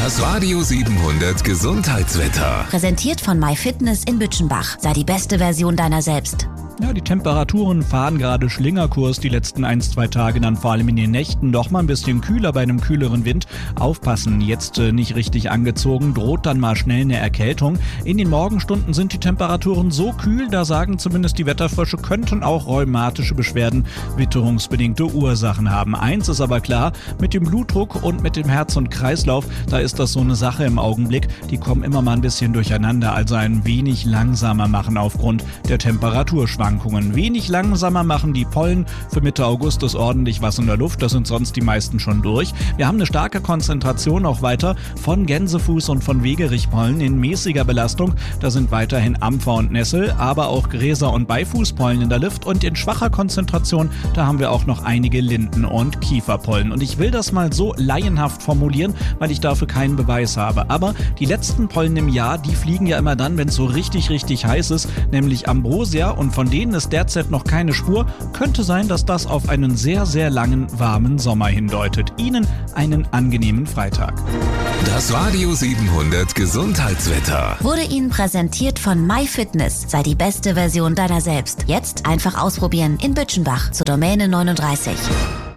Das Radio 700 Gesundheitswetter. Präsentiert von MyFitness in Bütchenbach. Sei die beste Version deiner selbst. Ja, die Temperaturen fahren gerade Schlingerkurs die letzten 1-2 Tage, dann vor allem in den Nächten doch mal ein bisschen kühler bei einem kühleren Wind. Aufpassen, jetzt nicht richtig angezogen, droht dann mal schnell eine Erkältung. In den Morgenstunden sind die Temperaturen so kühl, da sagen zumindest die Wetterfrösche, könnten auch rheumatische Beschwerden witterungsbedingte Ursachen haben. Eins ist aber klar, mit dem Blutdruck und mit dem Herz- und Kreislauf, da ist das so eine Sache im Augenblick. Die kommen immer mal ein bisschen durcheinander, also ein wenig langsamer machen aufgrund der Temperaturschwankungen. Wenig langsamer machen die Pollen. Für Mitte August ist ordentlich was in der Luft, das sind sonst die meisten schon durch. Wir haben eine starke Konzentration auch weiter von Gänsefuß und von Wegerichpollen in mäßiger Belastung. Da sind weiterhin Ampfer und Nessel, aber auch Gräser- und Beifußpollen in der Luft und in schwacher Konzentration, da haben wir auch noch einige Linden- und Kieferpollen. Und ich will das mal so laienhaft formulieren, weil ich dafür keinen Beweis habe. Aber die letzten Pollen im Jahr, die fliegen ja immer dann, wenn es so richtig, richtig heiß ist, nämlich Ambrosia, und von denen ist derzeit noch keine Spur. Könnte sein, dass das auf einen sehr, sehr langen, warmen Sommer hindeutet. Ihnen einen angenehmen Freitag. Das Radio 700 Gesundheitswetter Wurde Ihnen präsentiert von MyFitness. Sei die beste Version deiner selbst. Jetzt einfach ausprobieren in Bütchenbach zur Domäne 39.